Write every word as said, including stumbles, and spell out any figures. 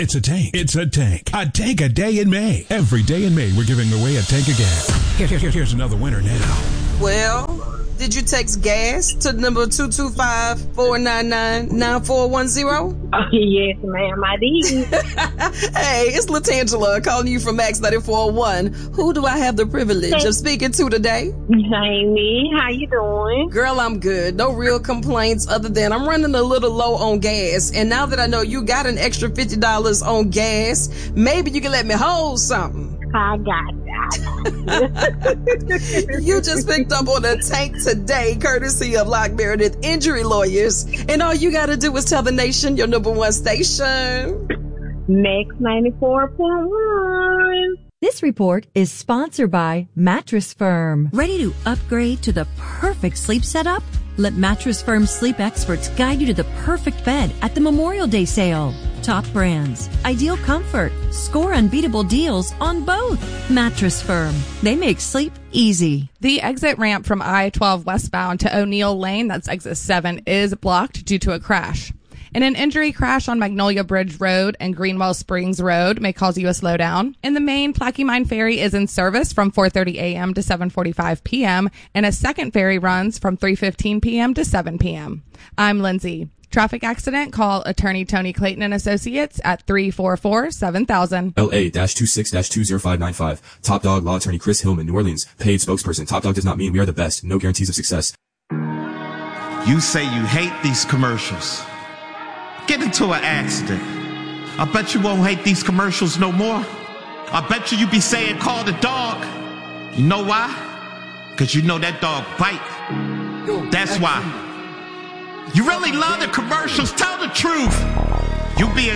It's a tank. It's a tank. A tank a day in May. Every day in May, we're giving away a tank of gas. Here, here, here, here's another winner now. Well, did you text gas to number two two five, four nine nine, nine four one zero? Oh, yes, ma'am, I did. Hey, it's LaTangela calling you from Max ninety-four point one. Who do I have the privilege hey. of speaking to today? Jamie, how you doing? Girl, I'm good. No real complaints other than I'm running a little low on gas. And now that I know you got an extra fifty dollars on gas, maybe you can let me hold something. I got that. You just picked up on a tank today, courtesy of Lock Meredith Injury Lawyers. And all you got to do is tell the nation your number one station. Max ninety-four point one. This report is sponsored by Mattress Firm. Ready to upgrade to the perfect sleep setup? Let Mattress Firm sleep experts guide you to the perfect bed at the Memorial Day sale. Top brands, ideal comfort, score unbeatable deals on both. Mattress Firm. They make sleep easy. The exit ramp from I twelve westbound to O'Neill Lane, that's exit seven, is blocked due to a crash. And an injury crash on Magnolia Bridge Road and Greenwell Springs Road may cause you a slowdown. In the main, Plaquemine Ferry is in service from four thirty a.m. to seven forty-five p.m. and a second ferry runs from three fifteen p.m. to seven p.m. I'm Lindsay. Traffic accident, call attorney Tony Clayton and Associates at three four four, seven thousand. L A twenty-six two zero five nine five. Top Dog Law Attorney Chris Hillman, New Orleans. Paid spokesperson. Top Dog does not mean we are the best. No guarantees of success. You say you hate these commercials. Get into an accident. I bet you won't hate these commercials no more. I bet you you be saying call the dog. You know why? Because you know that dog bite. That's why. You really love the commercials. Tell the truth. You be